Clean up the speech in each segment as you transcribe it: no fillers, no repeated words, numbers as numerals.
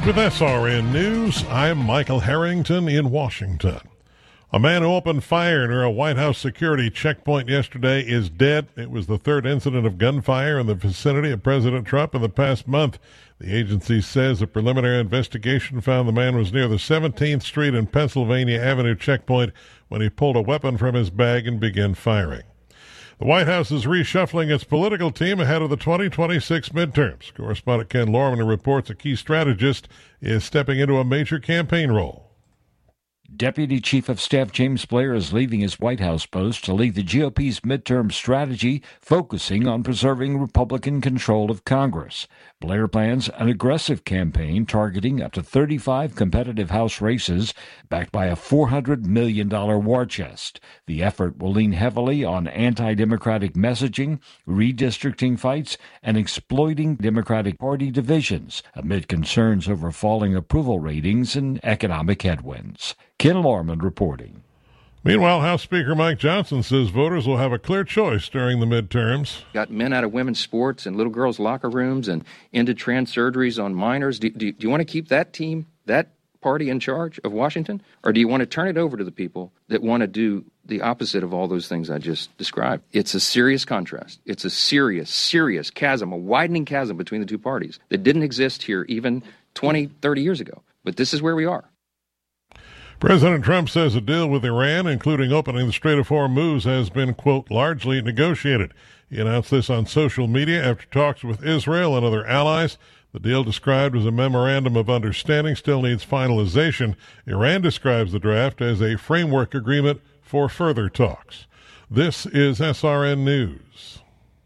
With SRN News, I'm Michael Harrington in Washington. A man who opened fire near a White House security checkpoint yesterday is dead. It was the third incident of gunfire in the vicinity of President Trump in the past month. The agency says a preliminary investigation found the man was near the 17th Street and Pennsylvania Avenue checkpoint when he pulled a weapon from his bag and began firing. The White House is reshuffling its political team ahead of the 2026 midterms. Correspondent Ken Lorman reports a key strategist is stepping into a major campaign role. Deputy Chief of Staff James Blair is leaving his White House post to lead the GOP's midterm strategy, focusing on preserving Republican control of Congress. Blair plans an aggressive campaign targeting up to 35 competitive House races, backed by a $400 million war chest. The effort will lean heavily on anti-democratic messaging, redistricting fights, and exploiting Democratic Party divisions amid concerns over falling approval ratings and economic headwinds. Ken Lorman reporting. Meanwhile, House Speaker Mike Johnson says voters will have a clear choice during the midterms. Got men out of women's sports and little girls' locker rooms and into trans surgeries on minors. Do you want to keep that team, that party in charge of Washington? Or do you want to turn it over to the people that want to do the opposite of all those things I just described? It's a serious contrast. It's a serious chasm, a widening chasm between the two parties that didn't exist here even 20, 30 years ago. But this is where we are. President Trump says a deal with Iran, including opening the Strait of Hormuz, has been, quote, largely negotiated. He announced this on social media after talks with Israel and other allies. The deal, described as a memorandum of understanding, still needs finalization. Iran describes the draft as a framework agreement for further talks. This is SRN News.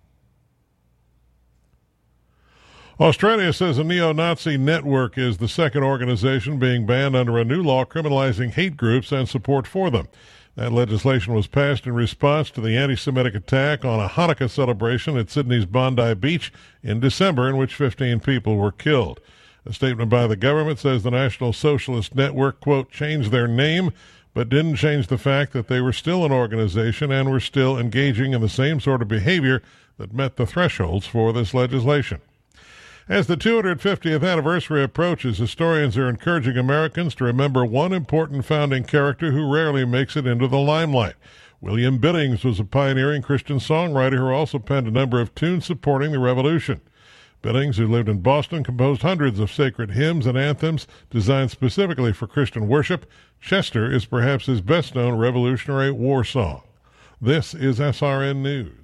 Australia says a neo-Nazi network is the second organization being banned under a new law criminalizing hate groups and support for them. That legislation was passed in response to the anti-Semitic attack on a Hanukkah celebration at Sydney's Bondi Beach in December, in which 15 people were killed. A statement by the government says the National Socialist Network, quote, changed their name, but didn't change the fact that they were still an organization and were still engaging in the same sort of behavior that met the thresholds for this legislation. As the 250th anniversary approaches, historians are encouraging Americans to remember one important founding character who rarely makes it into the limelight. William Billings was a pioneering Christian songwriter who also penned a number of tunes supporting the Revolution. Billings, who lived in Boston, composed hundreds of sacred hymns and anthems designed specifically for Christian worship. Chester is perhaps his best-known Revolutionary War song. This is SRN News.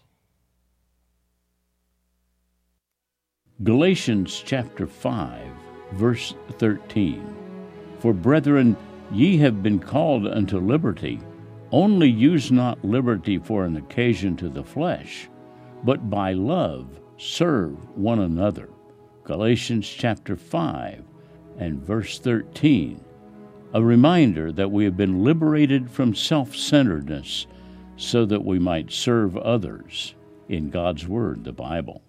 Galatians chapter 5, verse 13. For brethren, ye have been called unto liberty. Only use not liberty for an occasion to the flesh, but by love serve one another. Galatians chapter 5 and verse 13. A reminder that we have been liberated from self-centeredness so that we might serve others in God's Word, the Bible.